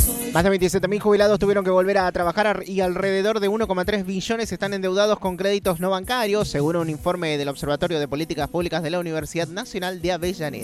Más de 27.000 jubilados tuvieron que volver a trabajar y alrededor de 1,3 billones están endeudados con créditos no bancarios, según un informe del Observatorio de Políticas Públicas de la Universidad Nacional de Avellaneda.